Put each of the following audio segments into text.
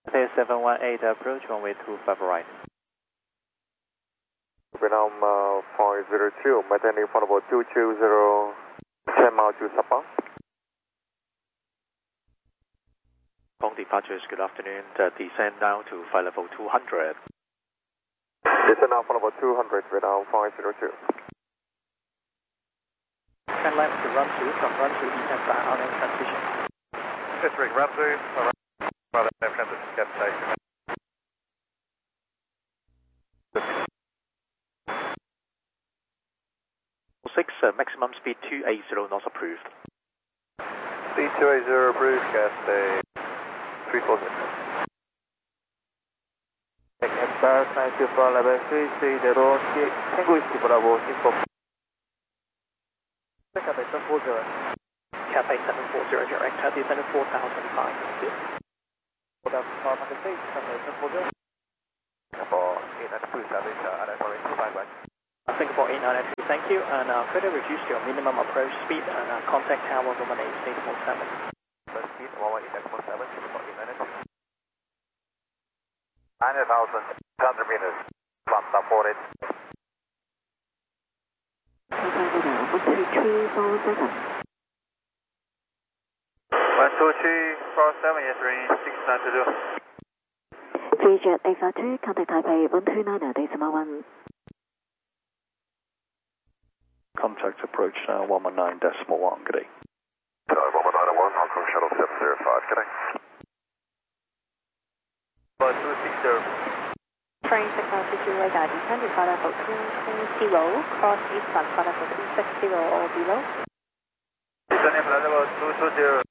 718 approach, runway 25 right. Vietnam 502, maintaining flight 220, 10 miles to southbound. Hong departures, good afternoon. Descend now to flight level 200. Descend now flight level 200, Vietnam 502. Can land to run through from run through descend by RNM transition. District run through, RNM transition, get station. 6, maximum speed 280 knots approved. Speed 280 approved, gas day 346. Embark 924 level 330, Tango Whiskey Bravo, info. Cathay 740. Cathay 740, direct, descend 4,500 feet. 4,500 feet, Cathay 740. For 892 service, RFR 25 right. Singapore 892, thank you. And further reduce your minimum approach speed and contact tower Roman 8617. First speed 118.7, Singapore 892. 9,600 meters, from the 40. 12347. 12347, yes, range 6922. VJet XR2, contact Taipei 129.1. Contact approach 119.1, good day. 119.1, Hong Kong Shuttle 705, good day. 1260. Train technology radar descend to flight level 220, cross eastbound flight level 260 or below. Descending flight level 220.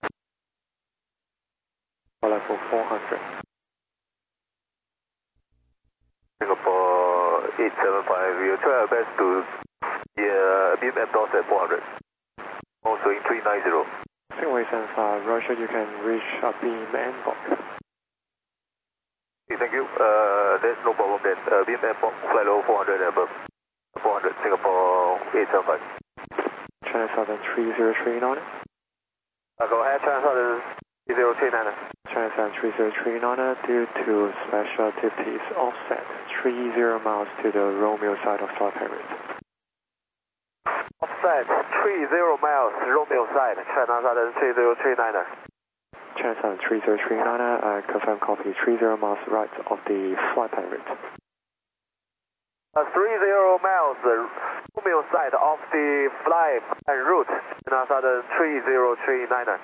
Flight level 400. Singapore 875, we'll try our best to beam MDOS at 400. Also in 390. Singapore 875, Roger, you can reach beam and box. Thank you. There's no problem then. Beam and box, flight level 400 and above. 400, Singapore 875. China Southern 3039. Go ahead, China Southern 3039. China Southern 3039, due to special activities, offset 30 miles to the Romeo side of flight period. Offset 30 miles, Romeo side, China Southern 3039. China Southern 3039, confirm copy 30 miles right of the flight period. 30 miles, Romeo side of the flight en route, China Southern 3039.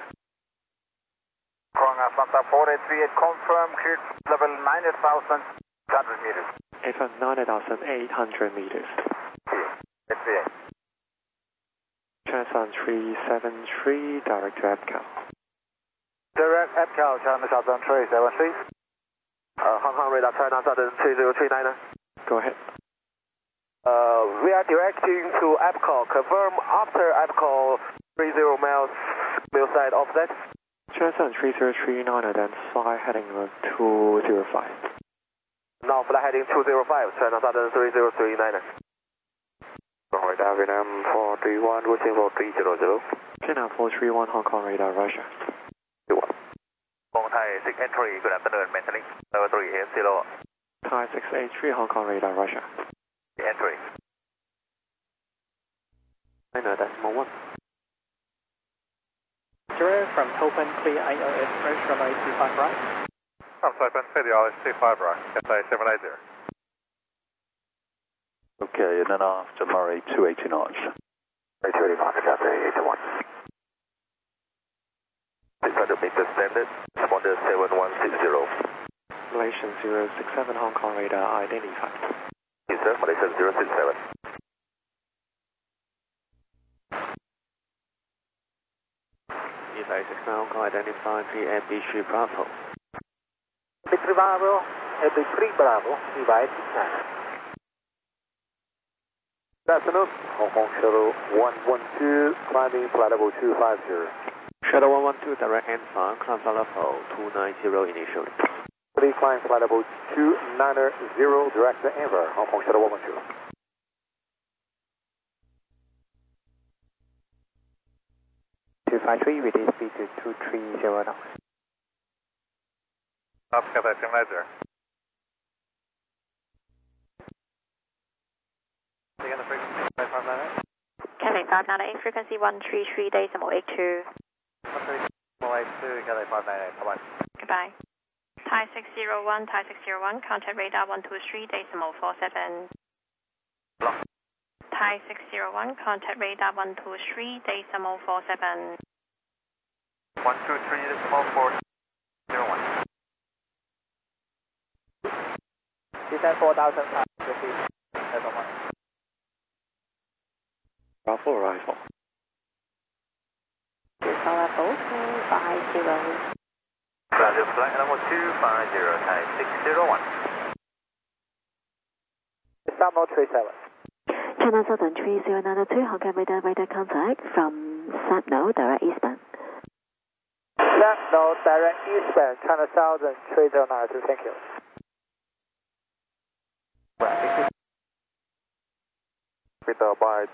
From Santa 438, confirm cleared level 9,800 meters. 9,800 meters. SVA. China Southern 373, direct to EPCAL. Direct EPCAL, China Southern 373. Hong Kong radar, China Southern 3039. Go ahead. We are directing to EPCAL. Confirm after EPCAL 30 miles, Romeo side offset. China Southern 3039, then fly heading 205. Now fly heading 205, China Southern 3039. Radar Vietnam 431, looking for 300. Vietnam 431, Hong Kong radar, Russia. Thai 683, good afternoon, maintaining level 380. Thai 683, Hong Kong radar, Russia. Entry. 9.1. Zero from Topin, clear ILS approach, runway 25 right. From Topin, clear the ILS 25 right, Cathay 780. Okay, and then after Murray 280 knots. 280 knots, Cathay 81. 600 meters standard, responder 7160. Malaysian 067, Hong Kong radar identified. Yes sir, Malaysian 067. Yes, 69, Hong Kong identified, PMB3 Bravo. Victory Bravo, MB3 Bravo, divide 69. Good afternoon, Hong Kong Shuttle 112, climbing flight level 250. Shuttle 112, direct N5, climb flight level 290 initially. Please climb flight level 290, direct to Enver, Hong Kong Shuttle 112. 253, reduce speed to 230 knots. Cathay Simulator. Again, the frequency 598. Cathay 598, frequency 133.82. 133.82, Cathay 598, bye-bye. Goodbye. Thai 601, Thai 601, contact radar 123.47. Thai 601, contact radar 123.47. 123.401. Descend 4,000 times, repeat. Level 1. Bravo arrival. Level 250. Roger, flight level 250, Thai 601. Stop mode 37. China Southern 3092, Hong Kong radar contact from Sapno, direct eastbound. Sapno, direct eastbound, China Southern 3092, thank you. Peter, bye.